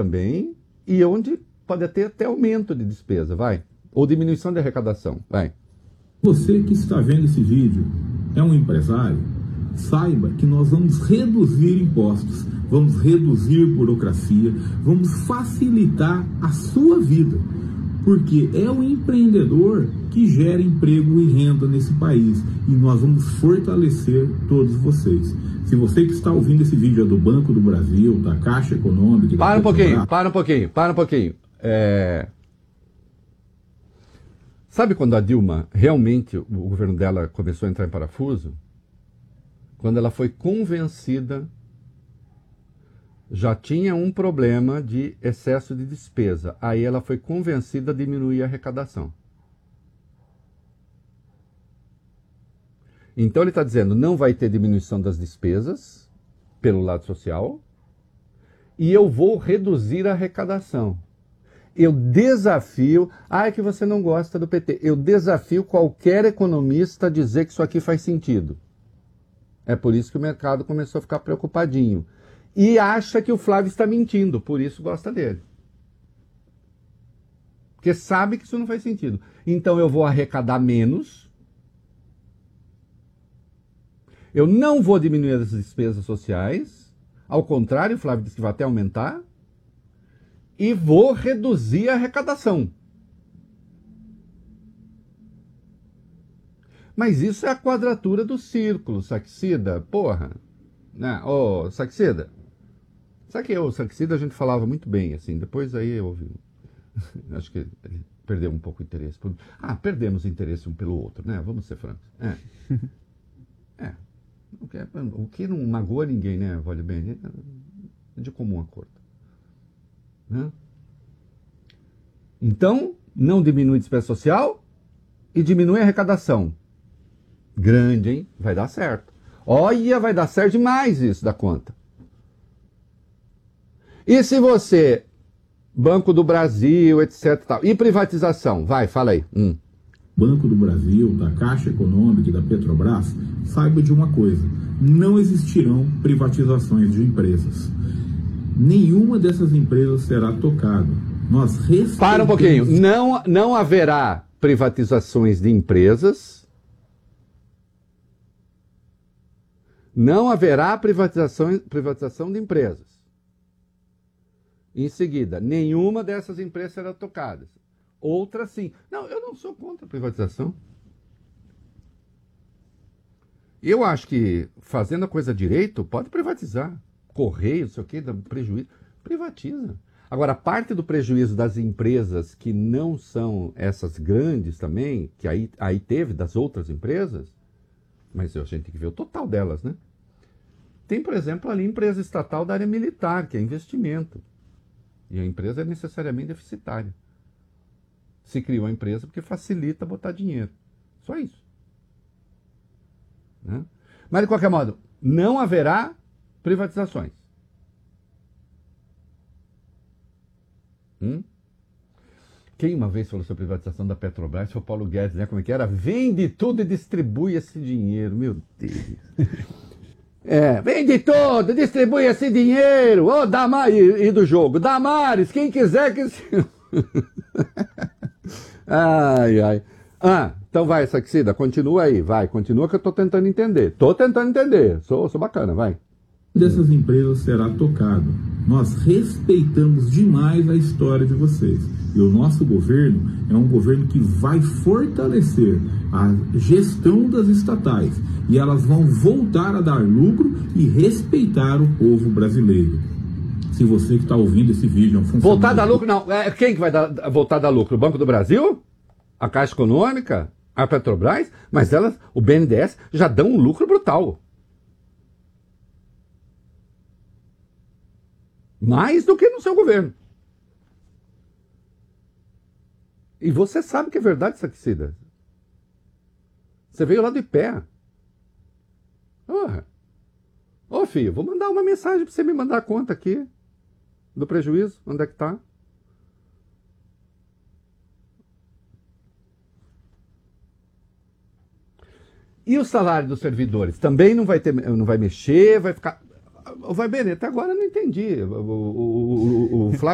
também, e onde pode ter até aumento de despesa, vai. Ou diminuição de arrecadação, vai. Você que está vendo esse vídeo é um empresário, saiba que nós vamos reduzir impostos, vamos reduzir burocracia, vamos facilitar a sua vida, porque é o empreendedor que gera emprego e renda nesse país, e nós vamos fortalecer todos vocês. Se você que está ouvindo esse vídeo é do Banco do Brasil, da Caixa Econômica... Para um pouquinho. Sabe quando a Dilma, realmente, o governo dela começou a entrar em parafuso? Quando ela foi convencida, já tinha um problema de excesso de despesa. Aí ela foi convencida a diminuir a arrecadação. Então ele está dizendo, não vai ter diminuição das despesas pelo lado social e eu vou reduzir a arrecadação. Eu desafio, é que você não gosta do PT, eu desafio qualquer economista a dizer que isso aqui faz sentido. É por isso que o mercado começou a ficar preocupadinho. E acha que o Flávio está mentindo, por isso gosta dele. Porque sabe que isso não faz sentido. Então eu vou arrecadar menos, eu não vou diminuir as despesas sociais, ao contrário, o Flávio disse que vai até aumentar, e vou reduzir a arrecadação. Mas isso é a quadratura do círculo, Saxida. Porra. Né? Ô, Saxida. Sabe que o Saxida a gente falava muito bem, assim. Depois aí eu ouvi. Acho que ele perdeu um pouco o interesse. Perdemos o interesse um pelo outro, né? Vamos ser francos. O que não magoa ninguém, né? Vale bem. É de comum acordo. Né? Então, não diminui a despesa social e diminui a arrecadação. Grande, hein? Vai dar certo. Olha, vai dar certo demais isso da conta. E se você, Banco do Brasil, etc. Tal, e privatização? Vai, fala aí. Banco do Brasil, da Caixa Econômica e da Petrobras, saiba de uma coisa, não existirão privatizações de empresas. Nenhuma dessas empresas será tocada. Nós respeitamos... Para um pouquinho. Não haverá privatizações de empresas. Não haverá privatização de empresas. Em seguida, nenhuma dessas empresas será tocada. Outra sim. Não, eu não sou contra a privatização. Eu acho que, fazendo a coisa direito, pode privatizar. Correio, não sei o que, dá prejuízo. Privatiza. Agora, parte do prejuízo das empresas que não são essas grandes também, que aí teve das outras empresas, mas a gente tem que ver o total delas, né? Tem, por exemplo, ali empresa estatal da área militar, que é investimento. E a empresa é necessariamente deficitária. Se criou a empresa porque facilita botar dinheiro. Só isso. Né? Mas, de qualquer modo, não haverá privatizações. Quem uma vez falou sobre privatização da Petrobras foi o Paulo Guedes, né? Como é que era? Vende tudo e distribui esse dinheiro. Meu Deus. Vende tudo, distribui esse dinheiro. Ô, Damares, e do jogo. Damares, quem quiser que... Ai. Então vai, Saxida, continua aí, vai. Continua que eu tô tentando entender. Sou bacana, vai. Dessas empresas será tocado. Nós respeitamos demais a história de vocês. E o nosso governo é um governo que vai fortalecer a gestão das estatais. E elas vão voltar a dar lucro e respeitar o povo brasileiro. Se você que está ouvindo esse vídeo é um funcionário... Voltar a dar lucro? Não. Quem que vai voltar a dar lucro? O Banco do Brasil? A Caixa Econômica? A Petrobras? Mas elas, o BNDES, já dão um lucro brutal. Mais do que no seu governo. E você sabe que é verdade, Saxida. Você veio lá do IPEA. Ô, filho, vou mandar uma mensagem para você me mandar a conta aqui do prejuízo. Onde é que tá? E o salário dos servidores? Também não vai mexer, vai ficar... Vai bem, até agora eu não entendi. O Flávio